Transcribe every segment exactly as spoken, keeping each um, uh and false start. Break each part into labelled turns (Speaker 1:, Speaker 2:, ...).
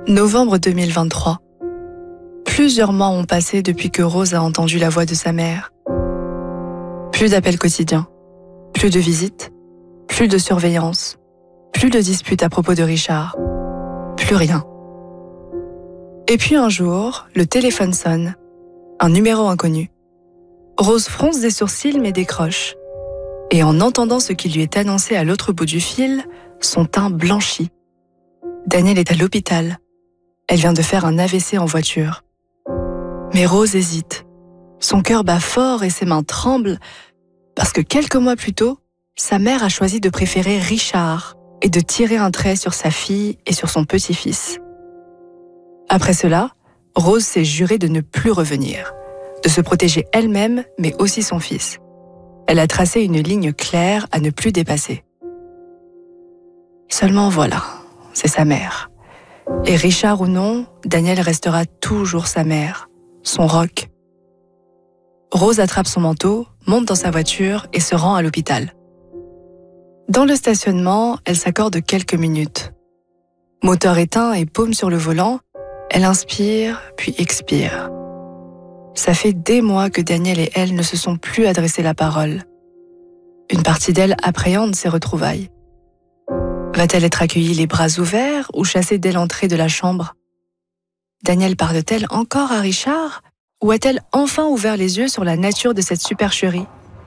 Speaker 1: Novembre deux mille vingt-trois. Plusieurs mois ont passé depuis que Rose a entendu la voix de sa mère. Plus d'appels quotidiens, plus de visites, plus de surveillance, plus de disputes à propos de Richard, plus rien. Et puis un jour, le téléphone sonne, un numéro inconnu. Rose fronce des sourcils mais décroche. Et en entendant ce qui lui est annoncé à l'autre bout du fil, son teint blanchit. Daniel est à l'hôpital. Elle vient de faire un A V C en voiture. Mais Rose hésite. Son cœur bat fort et ses mains tremblent parce que quelques mois plus tôt, sa mère a choisi de préférer Richard et de tirer un trait sur sa fille et sur son petit-fils. Après cela, Rose s'est jurée de ne plus revenir, de se protéger elle-même mais aussi son fils. Elle a tracé une ligne claire à ne plus dépasser. Seulement voilà, c'est sa mère. Et Richard ou non, Daniel restera toujours sa mère, son roc. Rose attrape son manteau, monte dans sa voiture et se rend à l'hôpital. Dans le stationnement, elle s'accorde quelques minutes. Moteur éteint et paume sur le volant, elle inspire puis expire. Ça fait des mois que Daniel et elle ne se sont plus adressé la parole. Une partie d'elle appréhende ces retrouvailles. Va-t-elle être accueillie les bras ouverts ou chassée dès l'entrée de la chambre? Daniel parle-t-elle encore à Richard ou a-t-elle enfin ouvert les yeux sur la nature de cette supercherie?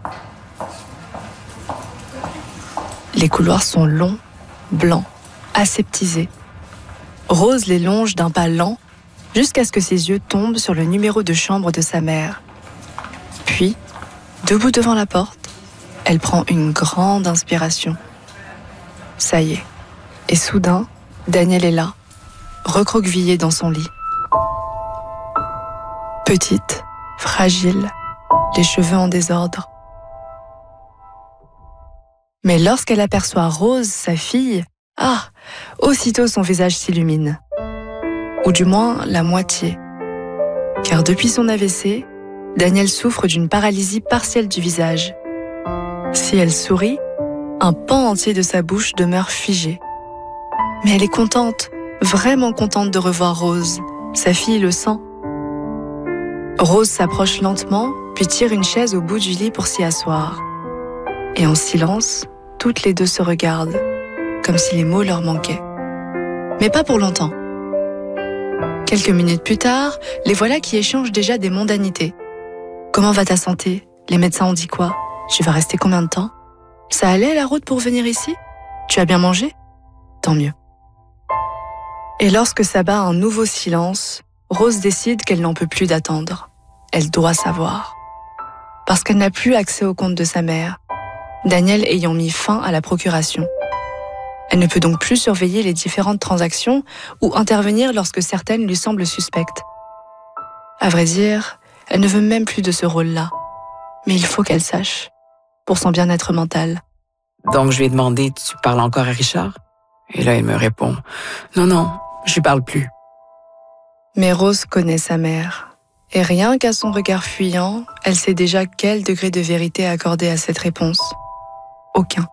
Speaker 1: Les couloirs sont longs, blancs, aseptisés. Rose les longe d'un pas lent jusqu'à ce que ses yeux tombent sur le numéro de chambre de sa mère. Puis, debout devant la porte, elle prend une grande inspiration. Ça y est. Et soudain, Daniel est là, recroquevillé dans son lit. Petite, fragile, les cheveux en désordre. Mais lorsqu'elle aperçoit Rose, sa fille, ah, aussitôt son visage s'illumine. Ou du moins la moitié. Car depuis son A V C, Daniel souffre d'une paralysie partielle du visage. Si elle sourit, un pan entier de sa bouche demeure figé. Mais elle est contente, vraiment contente de revoir Rose. Sa fille le sent. Rose s'approche lentement, puis tire une chaise au bout du lit pour s'y asseoir. Et en silence, toutes les deux se regardent, comme si les mots leur manquaient. Mais pas pour longtemps. Quelques minutes plus tard, les voilà qui échangent déjà des mondanités. Comment va ta santé? Les médecins ont dit quoi? Tu vas rester combien de temps? Ça allait la route pour venir ici? Tu as bien mangé? Tant mieux. Et lorsque s'abat un nouveau silence, Rose décide qu'elle n'en peut plus d'attendre. Elle doit savoir. Parce qu'elle n'a plus accès au compte de sa mère, Daniel ayant mis fin à la procuration. Elle ne peut donc plus surveiller les différentes transactions ou intervenir lorsque certaines lui semblent suspectes. À vrai dire, elle ne veut même plus de ce rôle-là. Mais il faut qu'elle sache, pour son bien-être mental.
Speaker 2: Donc je lui ai demandé, tu parles encore à Richard? Et là, il me répond, non, non, je lui parle plus.
Speaker 1: Mais Rose connaît sa mère. Et rien qu'à son regard fuyant, elle sait déjà quel degré de vérité accorder à cette réponse. Aucun.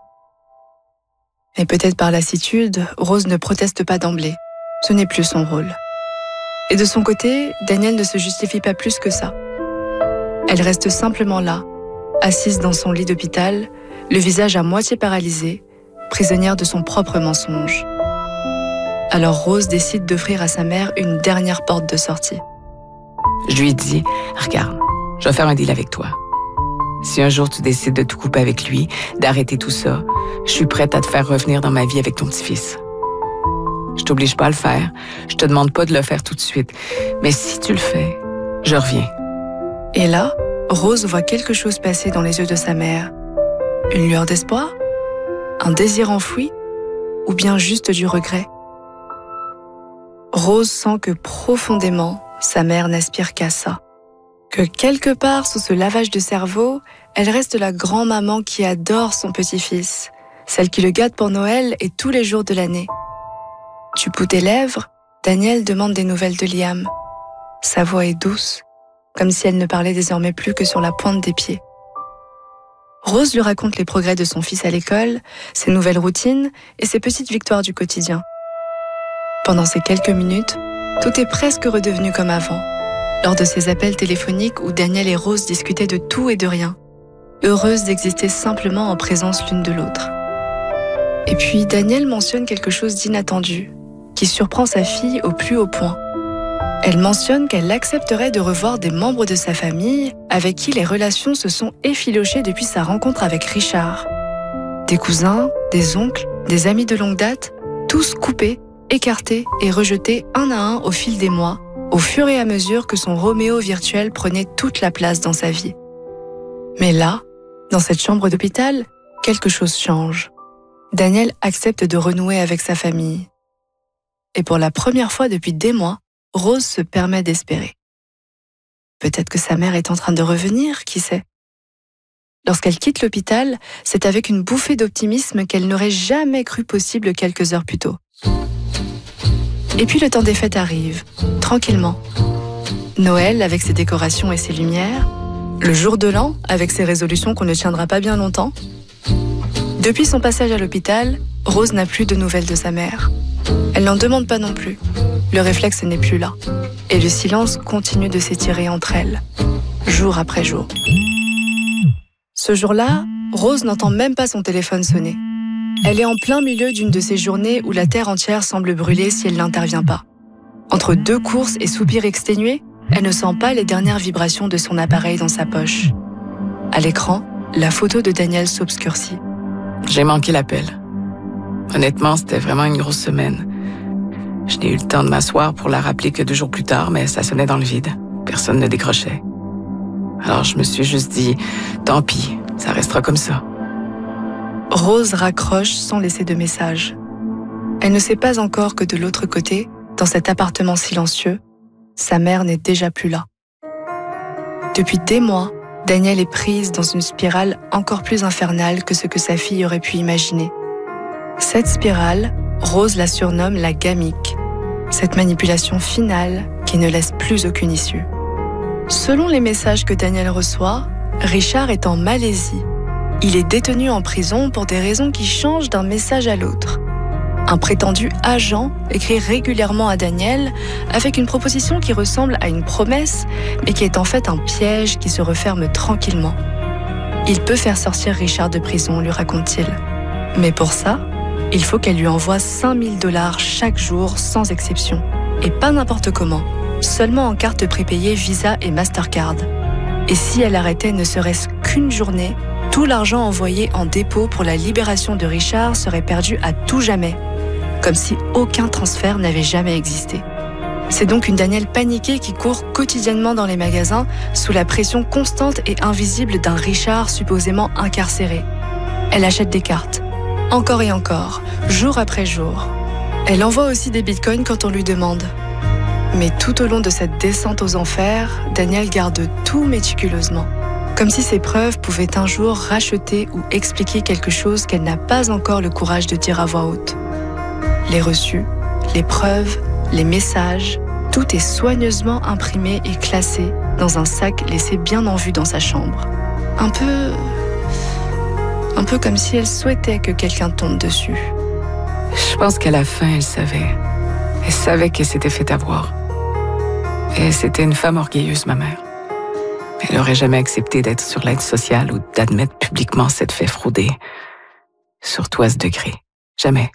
Speaker 1: Et peut-être par lassitude, Rose ne proteste pas d'emblée. Ce n'est plus son rôle. Et de son côté, Daniel ne se justifie pas plus que ça. Elle reste simplement là, assise dans son lit d'hôpital, le visage à moitié paralysé, prisonnière de son propre mensonge. Alors Rose décide d'offrir à sa mère une dernière porte de sortie.
Speaker 2: Je lui dis, regarde, je vais faire un deal avec toi. Si un jour tu décides de tout couper avec lui, d'arrêter tout ça, je suis prête à te faire revenir dans ma vie avec ton petit-fils. Je t'oblige pas à le faire, je te demande pas de le faire tout de suite. Mais si tu le fais, je reviens.
Speaker 1: Et là, Rose voit quelque chose passer dans les yeux de sa mère. Une lueur d'espoir? Un désir enfoui? Ou bien juste du regret? Rose sent que profondément, sa mère n'aspire qu'à ça. Que quelque part sous ce lavage de cerveau, elle reste la grand-maman qui adore son petit-fils, celle qui le gâte pour Noël et tous les jours de l'année. Du bout des lèvres, Daniel demande des nouvelles de Liam. Sa voix est douce, comme si elle ne parlait désormais plus que sur la pointe des pieds. Rose lui raconte les progrès de son fils à l'école, ses nouvelles routines et ses petites victoires du quotidien. Pendant ces quelques minutes, tout est presque redevenu comme avant. Lors de ces appels téléphoniques où Daniel et Rose discutaient de tout et de rien, heureuses d'exister simplement en présence l'une de l'autre. Et puis Daniel mentionne quelque chose d'inattendu, qui surprend sa fille au plus haut point. Elle mentionne qu'elle accepterait de revoir des membres de sa famille avec qui les relations se sont effilochées depuis sa rencontre avec Richard. Des cousins, des oncles, des amis de longue date, tous coupés, écartés et rejetés un à un au fil des mois, au fur et à mesure que son Roméo virtuel prenait toute la place dans sa vie. Mais là, dans cette chambre d'hôpital, quelque chose change. Daniel accepte de renouer avec sa famille. Et pour la première fois depuis des mois, Rose se permet d'espérer. Peut-être que sa mère est en train de revenir, qui sait? Lorsqu'elle quitte l'hôpital, c'est avec une bouffée d'optimisme qu'elle n'aurait jamais cru possible quelques heures plus tôt. Et puis le temps des fêtes arrive, tranquillement. Noël avec ses décorations et ses lumières, le jour de l'an avec ses résolutions qu'on ne tiendra pas bien longtemps. Depuis son passage à l'hôpital, Rose n'a plus de nouvelles de sa mère. Elle n'en demande pas non plus. Le réflexe n'est plus là. Et le silence continue de s'étirer entre elles, jour après jour. Ce jour-là, Rose n'entend même pas son téléphone sonner. Elle est en plein milieu d'une de ces journées où la terre entière semble brûler si elle n'intervient pas. Entre deux courses et soupirs exténués, elle ne sent pas les dernières vibrations de son appareil dans sa poche. À l'écran, la photo de Daniel s'obscurcit.
Speaker 2: J'ai manqué l'appel. Honnêtement, c'était vraiment une grosse semaine. Je n'ai eu le temps de m'asseoir pour la rappeler que deux jours plus tard, mais ça sonnait dans le vide. Personne ne décrochait. Alors je me suis juste dit, tant pis, ça restera comme ça.
Speaker 1: Rose raccroche sans laisser de message. Elle ne sait pas encore que de l'autre côté, dans cet appartement silencieux, sa mère n'est déjà plus là. Depuis des mois, Daniel est prise dans une spirale encore plus infernale que ce que sa fille aurait pu imaginer. Cette spirale, Rose la surnomme la gamique, cette manipulation finale qui ne laisse plus aucune issue. Selon les messages que Daniel reçoit, Richard est en Malaisie. Il est détenu en prison pour des raisons qui changent d'un message à l'autre. Un prétendu agent écrit régulièrement à Daniel avec une proposition qui ressemble à une promesse, mais qui est en fait un piège qui se referme tranquillement. Il peut faire sortir Richard de prison, lui raconte-t-il. Mais pour ça, il faut qu'elle lui envoie cinq mille dollars chaque jour sans exception. Et pas n'importe comment, seulement en carte prépayée Visa et Mastercard. Et si elle arrêtait ne serait-ce qu'une journée, tout l'argent envoyé en dépôt pour la libération de Richard serait perdu à tout jamais, comme si aucun transfert n'avait jamais existé. C'est donc une Danielle paniquée qui court quotidiennement dans les magasins sous la pression constante et invisible d'un Richard supposément incarcéré. Elle achète des cartes, encore et encore, jour après jour. Elle envoie aussi des bitcoins quand on lui demande. Mais tout au long de cette descente aux enfers, Danielle garde tout méticuleusement. Comme si ces preuves pouvaient un jour racheter ou expliquer quelque chose qu'elle n'a pas encore le courage de dire à voix haute. Les reçus, les preuves, les messages, tout est soigneusement imprimé et classé dans un sac laissé bien en vue dans sa chambre. Un peu... un peu comme si elle souhaitait que quelqu'un tombe dessus.
Speaker 2: Je pense qu'à la fin, elle savait. Elle savait qu'elle s'était fait avoir. Et c'était une femme orgueilleuse, ma mère. Elle n'aurait jamais accepté d'être sur l'aide sociale ou d'admettre publiquement s'être fait frauder. Surtout à ce degré. Jamais.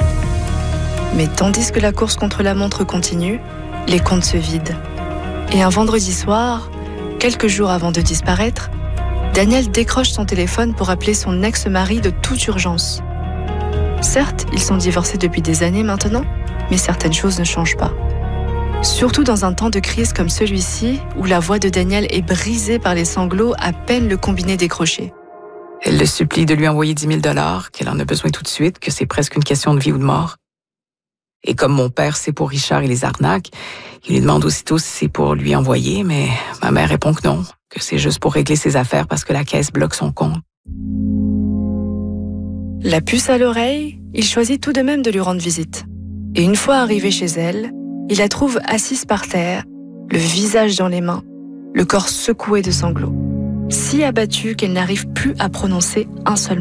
Speaker 1: Mais tandis que la course contre la montre continue, les comptes se vident. Et un vendredi soir, quelques jours avant de disparaître, Daniel décroche son téléphone pour appeler son ex-mari de toute urgence. Certes, ils sont divorcés depuis des années maintenant, mais certaines choses ne changent pas. Surtout dans un temps de crise comme celui-ci, où la voix de Daniel est brisée par les sanglots à peine le combiné décroché.
Speaker 2: Elle le supplie de lui envoyer dix mille dollars, qu'elle en a besoin tout de suite, que c'est presque une question de vie ou de mort. Et comme mon père sait pour Richard et les arnaques, il lui demande aussitôt si c'est pour lui envoyer, mais ma mère répond que non, que c'est juste pour régler ses affaires parce que la caisse bloque son compte.
Speaker 1: La puce à l'oreille, il choisit tout de même de lui rendre visite. Et une fois arrivé chez elle, il la trouve assise par terre, le visage dans les mains, le corps secoué de sanglots, si abattue qu'elle n'arrive plus à prononcer un seul mot.